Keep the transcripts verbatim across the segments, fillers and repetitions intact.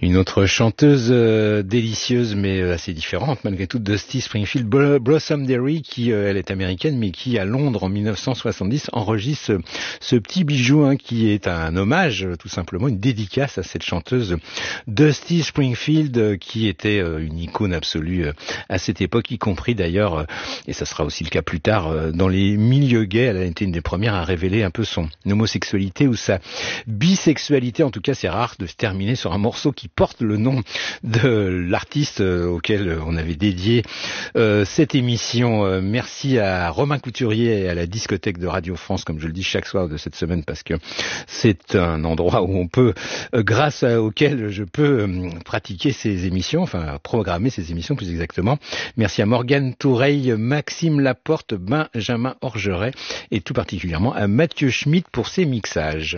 Une autre chanteuse euh, délicieuse mais euh, assez différente malgré tout, Dusty Springfield, Blossom Derry, qui euh, elle est américaine mais qui à Londres en dix-neuf cent soixante-dix enregistre ce, ce petit bijou hein, qui est un hommage, tout simplement une dédicace à cette chanteuse Dusty Springfield euh, qui était euh, une icône absolue euh, à cette époque, y compris d'ailleurs, euh, et ça sera aussi le cas plus tard, euh, dans les milieux gays. Elle a été une des premières à révéler un peu son homosexualité ou sa bisexualité. En tout cas, c'est rare de se terminer sur un morceau qui porte le nom de l'artiste auquel on avait dédié euh, cette émission. Euh, merci à Romain Couturier et à la discothèque de Radio France, comme je le dis chaque soir de cette semaine, parce que c'est un endroit où on peut, euh, grâce à, auquel je peux euh, pratiquer ces émissions, enfin programmer ces émissions plus exactement. Merci à Morgane Toureille, Maxime Laporte, Benjamin Orgeret et tout particulièrement à Mathieu Schmitt pour ses mixages.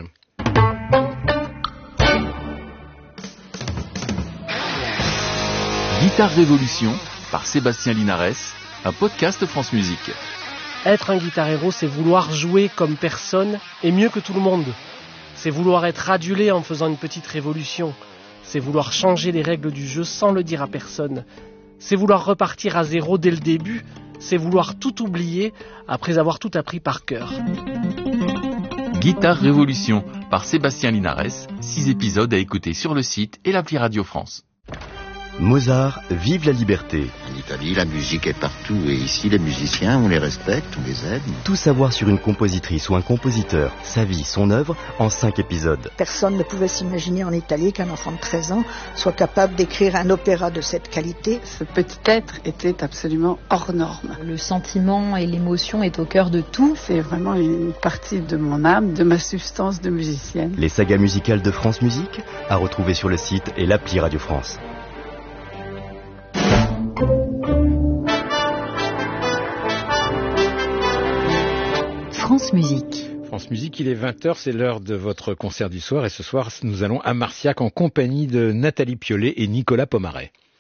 Guitare Révolution par Sébastien Linares, un podcast France Musique. Être un guitar-héros, c'est vouloir jouer comme personne et mieux que tout le monde. C'est vouloir être adulé en faisant une petite révolution. C'est vouloir changer les règles du jeu sans le dire à personne. C'est vouloir repartir à zéro dès le début. C'est vouloir tout oublier après avoir tout appris par cœur. Guitare Révolution par Sébastien Linares, six épisodes à écouter sur le site et l'appli Radio France. Mozart, vive la liberté. En Italie, la musique est partout et ici, les musiciens, on les respecte, on les aide. Tout savoir sur une compositrice ou un compositeur, sa vie, son œuvre, en cinq épisodes. Personne ne pouvait s'imaginer en Italie qu'un enfant de treize ans soit capable d'écrire un opéra de cette qualité. Ce petit être était absolument hors norme. Le sentiment et l'émotion est au cœur de tout. C'est vraiment une partie de mon âme, de ma substance de musicienne. Les sagas musicales de France Musique, à retrouver sur le site et l'appli Radio France. France Musique. France Musique, il est vingt heures, c'est l'heure de votre concert du soir et ce soir nous allons à Marciac en compagnie de Nathalie Piollet et Nicolas Pomaret.